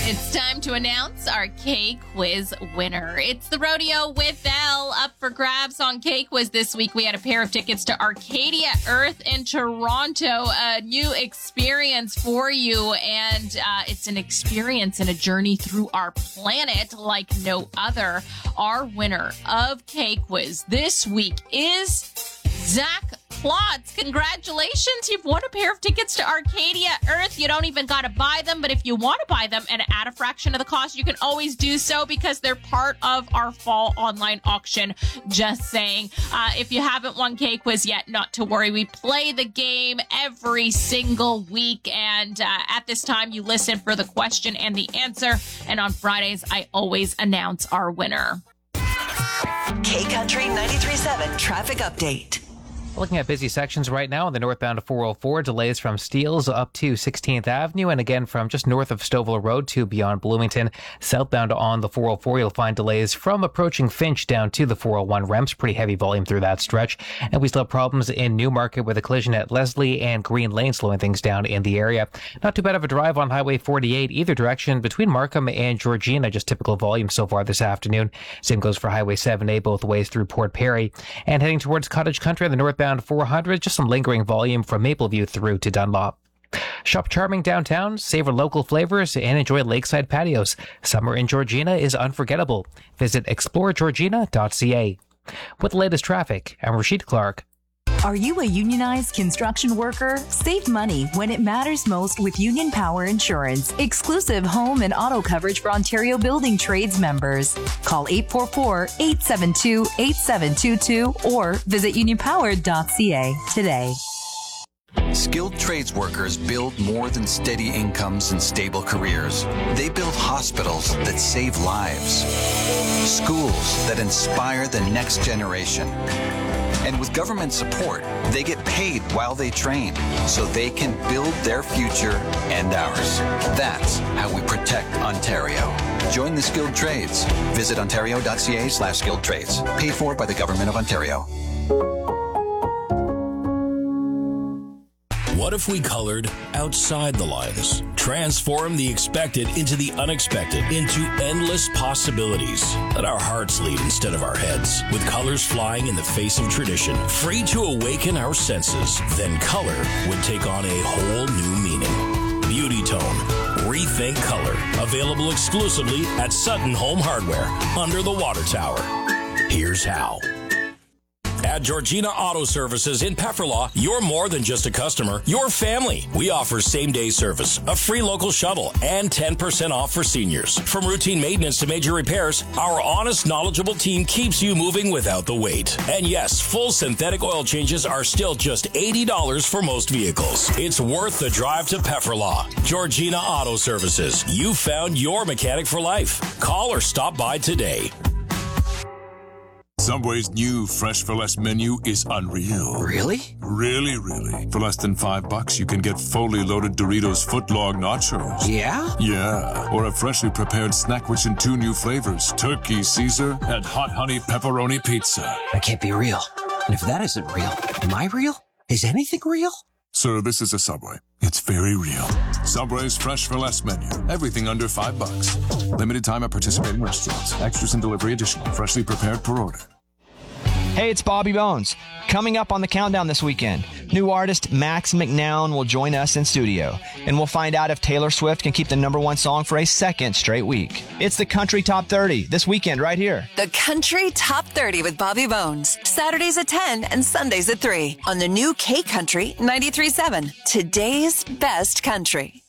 It's time to announce our K-Quiz winner. It's the Rodeo with Elle up for grabs on K-Quiz this week. We had a pair of tickets to Arcadia Earth in Toronto, a new experience for you, and it's an experience and a journey through our planet like no other. Our winner of K-Quiz this week is Zach Klotz. Congratulations. You've won a pair of tickets to Arcadia Earth. You don't even got to buy them, but if you want to buy them and at a fraction of the cost, you can always do so because they're part of our fall online auction. Just saying. If you haven't won K-Quiz yet, not to worry. We play the game every single week, and at this time, you listen for the question and the answer, and on Fridays, I always announce our winner. K-Country 93.7 Traffic Update. Looking at busy sections right now on the northbound 404, delays from Steeles up to 16th Avenue, and again from just north of Stouffville Road to beyond Bloomington. Southbound on the 404, you'll find delays from approaching Finch down to the 401 Rems. Pretty heavy volume through that stretch. And we still have problems in Newmarket with a collision at Leslie and Green Lane, slowing things down in the area. Not too bad of a drive on Highway 48 either direction between Markham and Georgina, just typical volume so far this afternoon. Same goes for Highway 7A both ways through Port Perry. And heading towards Cottage Country on the northbound 400, just some lingering volume from Mapleview through to Dunlop. Shop charming downtown, savor local flavors, and enjoy lakeside patios. Summer in Georgina is unforgettable. Visit exploregeorgina.ca. With the latest traffic, I'm Rashid Clark. Are you a unionized construction worker? Save money when it matters most with Union Power Insurance. Exclusive home and auto coverage for Ontario Building Trades members. Call 844-872-8722 or visit unionpower.ca today. Skilled trades workers build more than steady incomes and stable careers. They build hospitals that save lives, schools that inspire the next generation. And with government support, they get paid while they train so they can build their future and ours. That's how we protect Ontario. Join the skilled trades. Visit ontario.ca/skilled trades. Paid for by the Government of Ontario. What if we colored outside the lines? Transform the expected into the unexpected, into endless possibilities. Let our hearts lead instead of our heads, with colors flying in the face of tradition, free to awaken our senses. Then color would take on a whole new meaning. Beauty Tone. Rethink color. Available exclusively at Sutton Home Hardware, under the water tower. Here's how. At Georgina Auto Services in Pefferlaw, you're more than just a customer, you're family. We offer same-day service, a free local shuttle, and 10% off for seniors. From routine maintenance to major repairs, our honest, knowledgeable team keeps you moving without the wait. And yes, full synthetic oil changes are still just $80 for most vehicles. It's worth the drive to Pefferlaw. Georgina Auto Services. You found your mechanic for life. Call or stop by today. Subway's new Fresh for Less menu is unreal. Really? Really. For less than $5, you can get fully loaded Doritos footlong nachos. Yeah? Yeah. Or a freshly prepared snack rich in 2 new flavors, Turkey Caesar and Hot Honey Pepperoni Pizza. That can't be real. And if that isn't real, am I real? Is anything real? Sir, this is a Subway. It's very real. Subway's Fresh for Less menu. Everything under $5. Limited time at participating restaurants. Extras and delivery additional. Freshly prepared per order. Hey, it's Bobby Bones. Coming up on the countdown this weekend, new artist Max McNown will join us in studio, and we'll find out if Taylor Swift can keep the #1 song for a second straight week. It's the Country Top 30 this weekend right here. The Country Top 30 with Bobby Bones. Saturdays at 10 and Sundays at 3 on the new K-Country 93.7. Today's best country.